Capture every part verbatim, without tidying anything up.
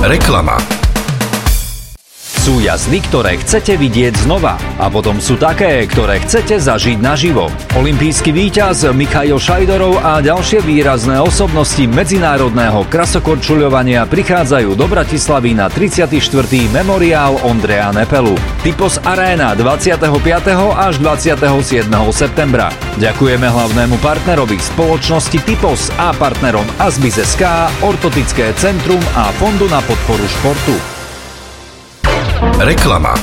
Reklama. Sú jazdy, ktoré chcete vidieť znova a potom sú také, ktoré chcete zažiť naživo. Olympijský víťaz Michail Šajdorov a ďalšie výrazné osobnosti medzinárodného krasokorčuľovania prichádzajú do Bratislavy na tridsiaty štvrtý memoriál Ondreja Nepelu. Typos Arena dvadsiateho piateho až dvadsiateho siedmeho septembra. Ďakujeme hlavnému partnerovi spoločnosti Typos a partnerom Asbis es ká, Ortotické centrum a Fondu na podporu športu. Reklama.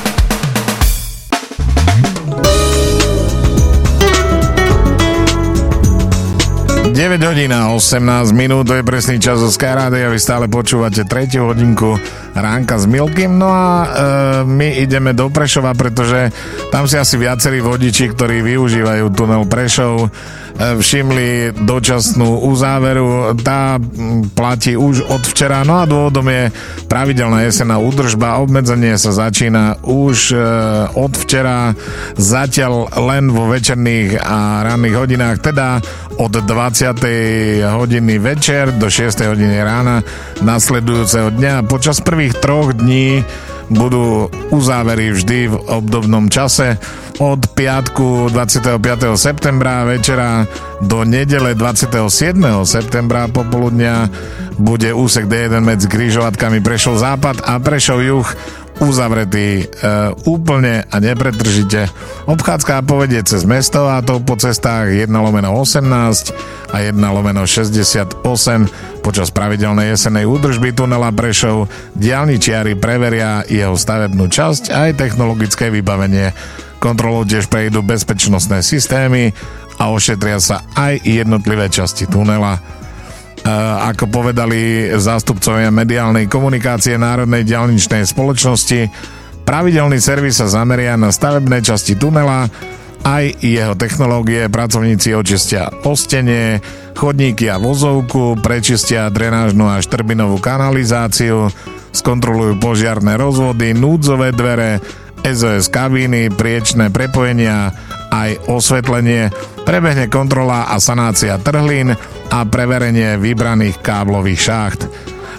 deväť hodín a osemnásť minút, to je presný čas zo Sky Rádia, vy stále počúvate tretiu hodinku Ránka s Milkym. No a e, my ideme do Prešova, pretože tam si asi viacerí vodiči, ktorí využívajú tunel Prešov, e, všimli dočasnú uzáveru. Tá platí už od včera, no a dôvodom je pravidelná jesenná údržba. Obmedzenie sa začína už e, od včera, zatiaľ len vo večerných a ranných hodinách, teda od dvadsiatej hodiny večer do šiestej hodiny rána nasledujúceho dňa. Počas prvých troch dní budú uzávery vždy v obdobnom čase. Od piatku dvadsiateho piateho septembra večera do nedele dvadsiateho siedmeho septembra popoludnia bude úsek dé jeden medzi križovatkami Prešov západ a Prešov juh uzavretý e, úplne a nepretržite. Obchádzka povedie cez mesto, a to po cestách jeden lomeno osemnásť a jeden lomeno šesťdesiatosem. Počas pravidelnej jesennej údržby tunela Prešov diaľničiari preveria jeho stavebnú časť aj technologické vybavenie. Kontrolou tiež prejdú bezpečnostné systémy a ošetria sa aj jednotlivé časti tunela. Uh, ako povedali zástupcovia mediálnej komunikácie Národnej diaľničnej spoločnosti, pravidelný servis sa zameria na stavebné časti tunela, aj jeho technológie. Pracovníci očistia ostenie, chodníky a vozovku, prečistia drenážnu a štrbinovú kanalizáciu, skontrolujú požiarne rozvody, núdzové dvere, es ó es kabíny, priečné prepojenia, aj osvetlenie. Prebehne kontrola a sanácia trhlín a preverenie vybraných káblových šácht. E,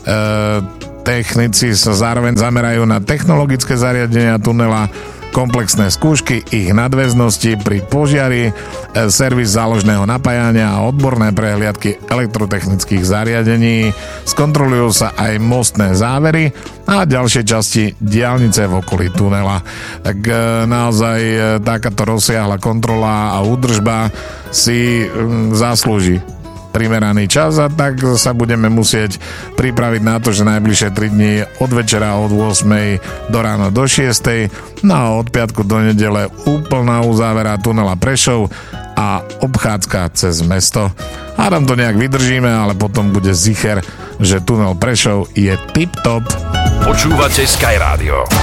technici sa zároveň zamerajú na technologické zariadenia tunela, komplexné skúšky ich nadväznosti pri požiari, e, servis záložného napájania a odborné prehliadky elektrotechnických zariadení. Skontrolujú sa aj mostné závery a ďalšie časti diaľnice v okolí tunela. Tak e, naozaj e, takáto rozsiahla kontrola a údržba si e, zaslúži primeraný čas, a tak sa budeme musieť pripraviť na to, že najbližšie tri dni od večera od ôsmej do rána do šiestej, no a od piatku do nedele úplná uzávera tunela Prešov a obchádzka cez mesto. A tam to nejak vydržíme, ale potom bude zicher, že tunel Prešov je tip-top. Počúvate Sky Rádio.